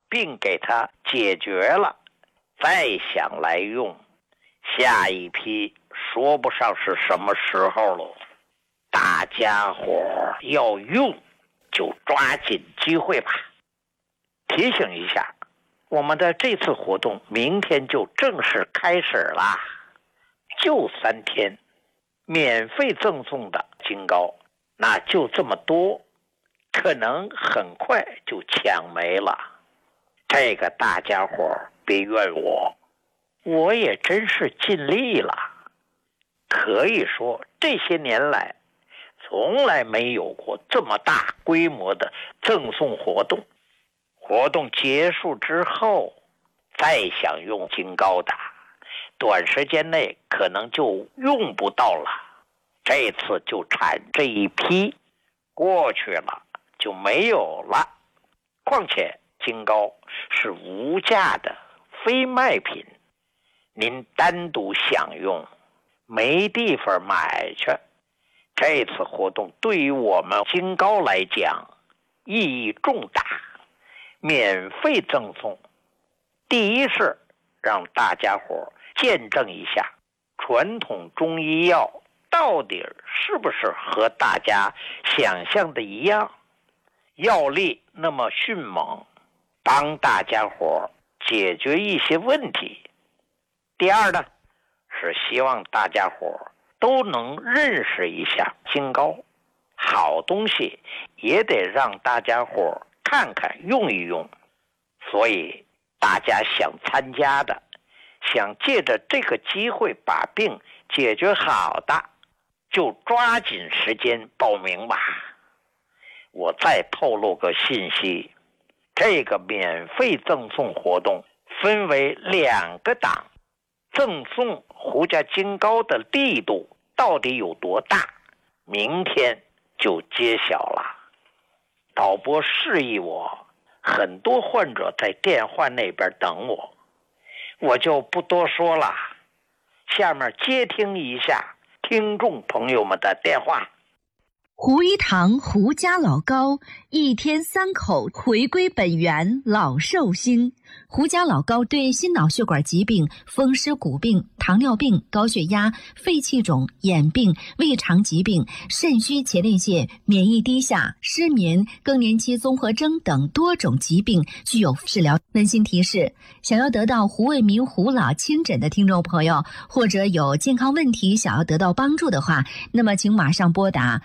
并给它解决了，再想来用，下一批说不上是什么时候了。大家伙要用就抓紧机会吧。提醒一下，我们的这次活动明天就正式开始啦，就3天，免费赠送的金糕那就这么多，可能很快就抢没了。这个大家伙别怨我也真是尽力了。可以说这些年来从来没有过这么大规模的赠送活动。活动结束之后，再想用金糕的，短时间内可能就用不到了。这次就产这一批，过去了就没有了。况且金糕是无价的非卖品，您单独享用没地方买去。这次活动对于我们金糕来讲意义重大，免费赠送。第一是让大家伙见证一下传统中医药到底是不是和大家想象的一样，药力那么迅猛，帮大家伙解决一些问题。第二呢，是希望大家伙都能认识一下金糕，好东西也得让大家伙看看用一用。所以大家想参加的，想借着这个机会把病解决好的，就抓紧时间报名吧。我再透露个信息，这个免费赠送活动分为2个档，赠送胡家金糕的力度到底有多大，明天就揭晓了。导播示意我，很多患者在电话那边等我就不多说了。下面接听一下听众朋友们的电话。 胡一堂胡家老糕，1天3口，回归本源，老寿星。胡家老糕对心脑血管疾病、风湿骨病、糖尿病、高血压、肺气肿、眼病、胃肠疾病、肾虚前列腺、免疫低下、失眠、更年期综合征等多种疾病具有治疗。温馨提示：想要得到胡卫民胡老亲诊的听众朋友，或者有健康问题想要得到帮助的话，那么请马上拨打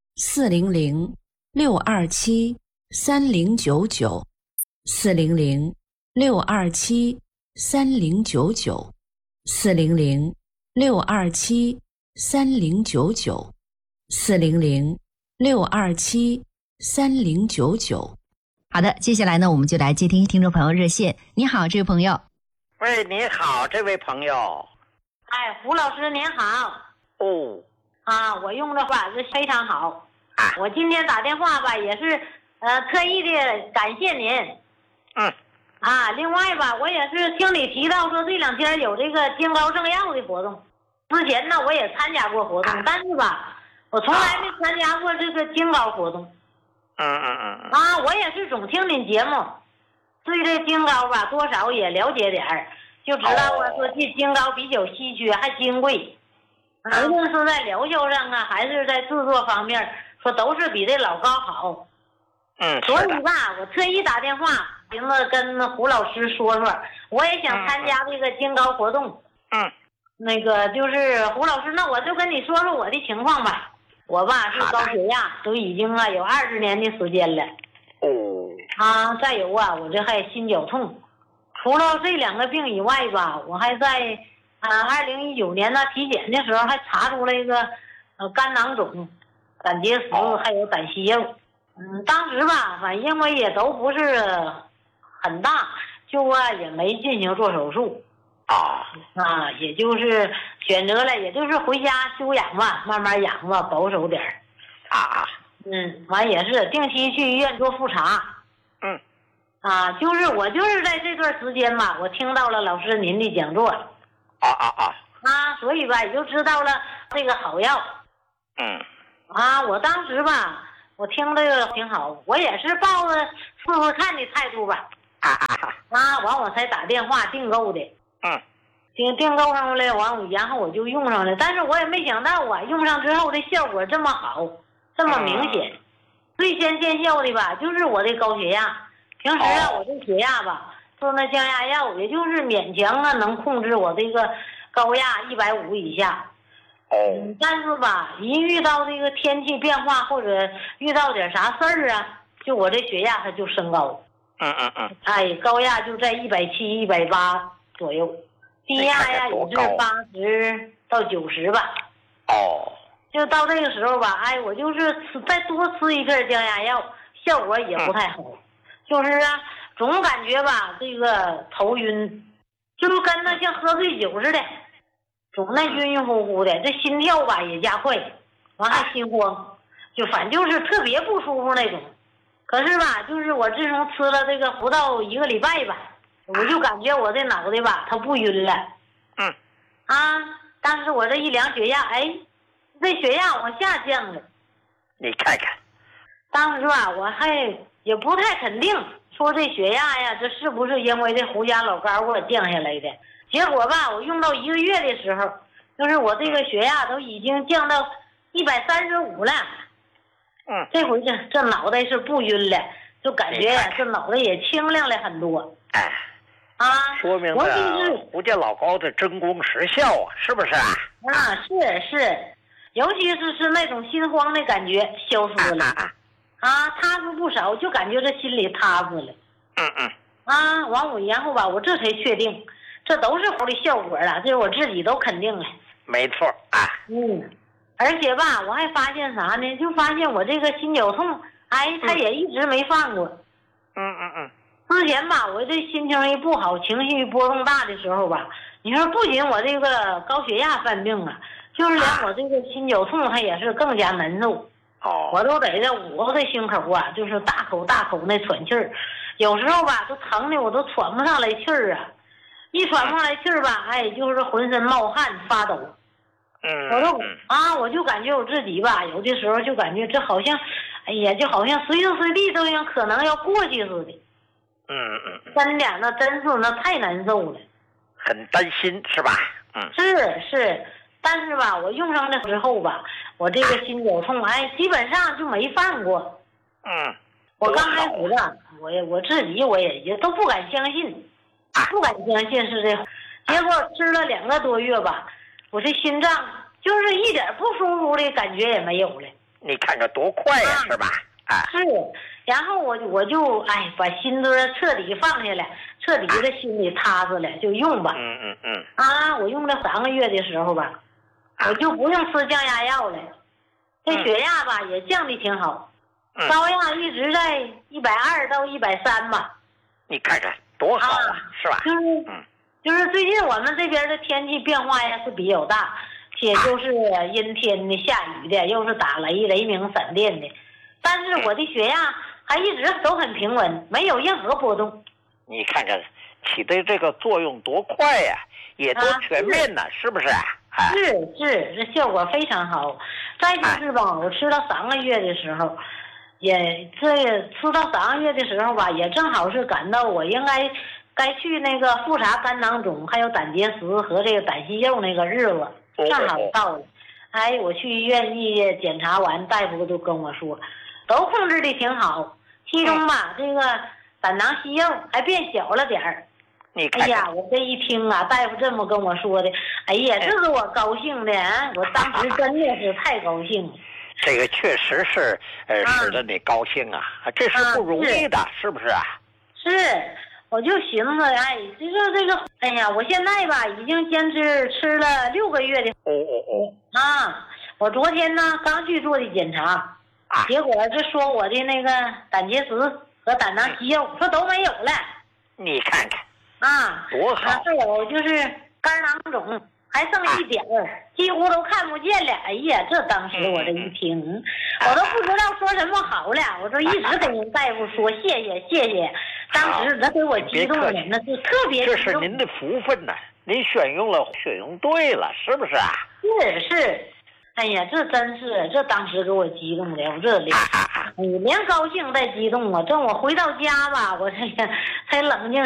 400-627-3099 400-627-3099 400-627-3099 400-627-3099。 好的，接下来呢，我们就来接听听众朋友热线。你好，这位朋友。 喂，你好，这位朋友。 哎，胡老师您好。 哦。 我用的法是非常好。我今天打电话吧，也是特意的感谢您。另外吧，我也是听你提到说这2天有这个金糕赠药的活动。之前呢，我也参加过活动，但是吧，我从来没参加过这个金糕活动。我也是总听您节目，对这金糕吧多少也了解点儿，就知道说这金糕比较稀缺还金贵，无论是在疗效上啊，还是在制作方面，说都是比这老糕好。所以吧，我特意打电话寻思跟胡老师说说，我也想参加这个金糕活动。那个就是胡老师，那我就跟你说说我的情况吧。我吧是高血压，都已经有20年的时间了。再有我这还心绞痛。除了这2个病以外吧，我还在2019年呢体检的时候还查出了一个肝囊肿、胆结石还有胆息肉。当时吧，反正因为也都不是很大，就也没进行做手术。也就是选择了，也就是回家休养吧，慢慢养吧，保守点儿。完也是定期去医院做复查。就是我就是在这段时间吧，我听到了老师您的讲座。所以吧，也就知道了这个好药。我当时吧，我听这个挺好，我也是抱着试试看的态度吧。 完我才打电话订购的。订购上来然后我就用上了，但是我也没想到用上之后的效果这么好，这么明显。最先见效的吧，就是我的高血压。平时我这血压吧，做那降压药，也就是勉强能控制我这个高压150以下。但是吧，一遇到这个天气变化或者遇到点啥事儿啊，就我这血压它就升高。高压就在170、180左右，低压呀也是80到90吧。就到这个时候吧，我就是再多吃一片降压药，效果也不太好。就是总感觉吧，这个头晕，就跟那像喝醉酒似的，总那晕晕乎乎的，这心跳吧也加快，完还心慌，就反正就是特别不舒服那种。可是吧，就是我自从吃了这个不到1个礼拜吧，我就感觉我这脑袋吧它不晕了。但是我这一量血压，这血压往下降了。 你看看， 当时吧我还也不太肯定，说这血压呀，这是不是因为这胡家老膏给我降下来的？结果吧，我用到1个月的时候，就是我这个血压都已经降到135了。这回这脑袋是不晕了，就感觉这脑袋也清亮了很多。 说明这胡家老膏的真功实效啊，是不是啊？ 是，尤其是那种心慌的感觉消失了。踏实不少，就感觉这心里踏实了。然后吧，我这才确定，这都是好的效果了，这是我自己都肯定了。 没错而且吧，我还发现啥呢？就发现我这个心绞痛，它也一直没放过。之前吧，我这心情一不好，情绪波动大的时候吧，你说不仅我这个高血压犯病了，就是连我这个心绞痛，它也是更加难受。我都得这捂着这心口就是大口那喘气儿，有时候吧都疼的我都喘不上来气儿啊，一喘不上来气儿吧，就是浑身冒汗发抖。我就感觉我自己吧，有的时候就感觉这好像，就好像随时随地都有可能要过去似的。真的，那真是那太难受了， 很担心是吧？ 是，但是吧，我用上的之后吧，我这个心绞痛，基本上就没犯过。我刚开始吧，我自己我也都不敢相信，是这，结果吃了2个多月吧，我这心脏就是一点不舒服的感觉也没有了。 你看看多快呀，是吧？ 是，然后我就把心都彻底放下来，彻底的心里踏实了，就用吧。我用了3个月的时候吧，我就不用吃降压药了，这血压吧也降的挺好，高压一直在120到130吧。 你看看多好是吧？ 就是最近我们这边的天气变化呀是比较大，且就是阴天的、下雨的，又是打雷鸣、闪电的。但是我的血压还一直都很平稳，没有任何波动。 你看看起的这个作用多快呀，也多全面呢，是不是？ 是，这效果非常好。再就是吧，我吃到3个月的时候，吃到3个月的时候吧，也正好是赶到我应该去那个复查肝囊肿，还有胆结石和这个胆息肉那个日子，正好到了。我去医院检查完，大夫都跟我说，都控制的挺好，其中吧这个胆囊息肉还变小了点儿。我这一听大夫这么跟我说的，这是我高兴的我当时真的是太高兴了。 这个确实是使得你高兴啊，这是不容易的，是不是啊？ 是，我就寻思这个我现在吧已经坚持吃了6个月的。我昨天呢刚去做的检查，结果这说我的那个胆结石和胆囊息肉说都没有了。 你看看多好。 还有就是肝囊肿还剩一点几乎都看不见了。这当时我这一听，我都不知道说什么好了，我就一直跟人大夫说谢谢。当时那给我激动的，那是特别激动。 这是您的福分呐，您选用对了，是不是啊？ 是。这真是，这当时给我激动的，我这连高兴带激动这我回到家吧，我这个才冷静